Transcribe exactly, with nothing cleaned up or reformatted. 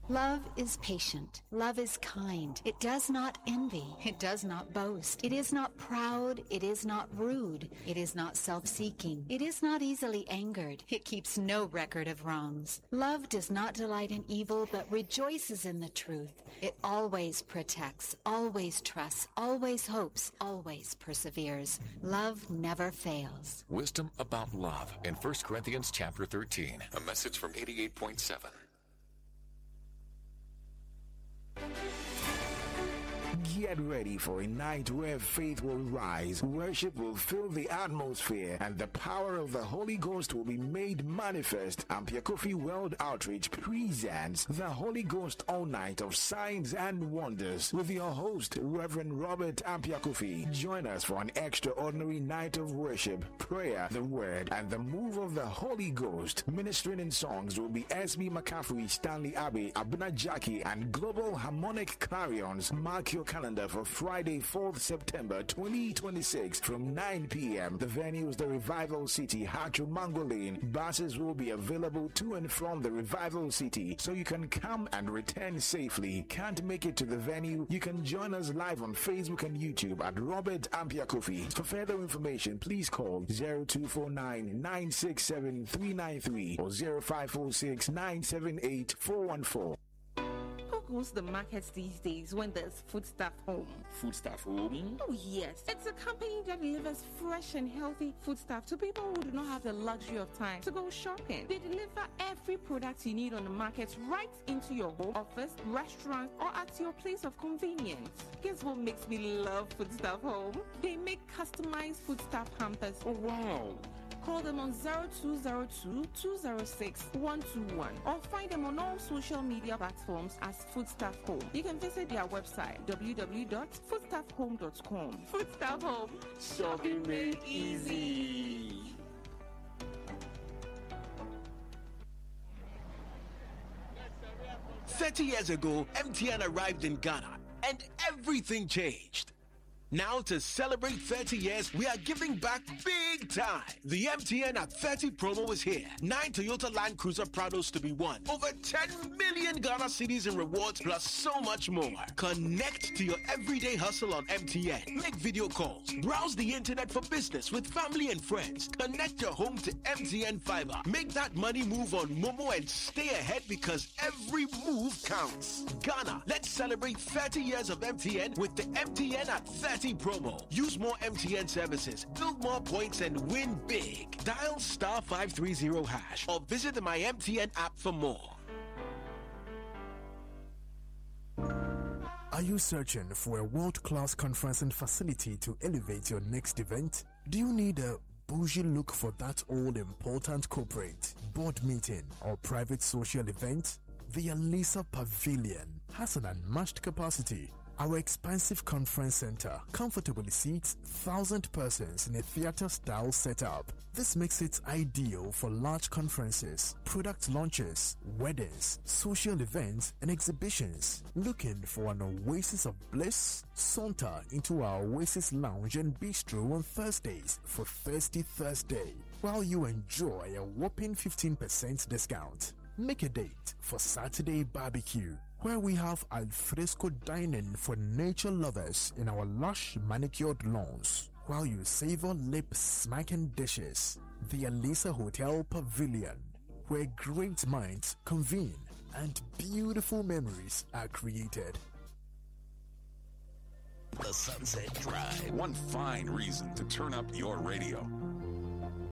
Love is patient. Love is kind. It does not envy. It does not boast. It is not proud. It is not rude. It is not self-seeking. It is not easily angered. It keeps no record of wrongs. Love does not delight in evil, but rejoices in the truth. It always protects, always trusts, always hopes, always perseveres. Love never fails. Wisdom about love in First Corinthians chapter thirteen. A message from eighty-eight point seven. Get ready for a night where faith will rise, worship will fill the atmosphere, and the power of the Holy Ghost will be made manifest. Ampiakofi World Outreach presents the Holy Ghost All Night of Signs and Wonders with your host, Reverend Robert Ampiakofi. Join us for an extraordinary night of worship, prayer, the Word, and the move of the Holy Ghost. Ministering in songs will be S B McCaffrey, Stanley Abbey, Abuna Jackie, and Global Harmonic Clarions. Mark your calendar for Friday, fourth September twenty twenty-six from nine p.m. The venue is the Revival City, Hachu Mango Lane. Buses will be available to and from the Revival City, so you can come and return safely. Can't make it to the venue? You can join us live on Facebook and YouTube at Robert Ampiakofi. For further information, please call zero two four nine, nine six seven, three nine three or zero five four six, nine seven eight, four one four. Who goes to the markets these days when there's Foodstuff Home? Foodstuff Home? Oh yes, it's a company that delivers fresh and healthy foodstuff to people who do not have the luxury of time to go shopping. They deliver every product you need on the market right into your home, office, restaurant, or at your place of convenience. Guess what makes me love Foodstuff Home? They make customized foodstuff hampers. Oh wow! Call them on zero two zero two, two zero six, one two one or find them on all social media platforms as Foodstuff Home. You can visit their website w w w dot foodstuff home dot com. Foodstuff Home, shopping made easy. thirty years ago, M T N arrived in Ghana and everything changed. Now, to celebrate thirty years, we are giving back big time. The M T N at thirty promo is here. Nine Toyota Land Cruiser Prados to be won. Over ten million Ghana cedis in rewards, plus so much more. Connect to your everyday hustle on M T N. Make video calls. Browse the internet for business with family and friends. Connect your home to M T N Fiber. Make that money move on Momo and stay ahead because every move counts. Ghana, let's celebrate thirty years of M T N with the M T N at thirty promo. Use more M T N services, build more points, and win big. Dial star five three zero hash or visit the My M T N app for more. Are you searching for a world-class conferencing facility to elevate your next event? Do you need a bougie look for that all-important corporate, board meeting, or private social event? The Alisa Pavilion has an unmatched capacity. Our expansive conference center comfortably seats one thousand persons in a theater-style setup. This makes it ideal for large conferences, product launches, weddings, social events, and exhibitions. Looking for an oasis of bliss? Saunter into our Oasis Lounge and Bistro on Thursdays for Thirsty Thursday, while you enjoy a whopping fifteen percent discount. Make a date for Saturday Barbecue, where we have alfresco dining for nature lovers in our lush manicured lawns, while you savor lip-smacking dishes. The Alisa Hotel Pavilion, where great minds convene and beautiful memories are created. The Sunset Drive. One fine reason to turn up your radio.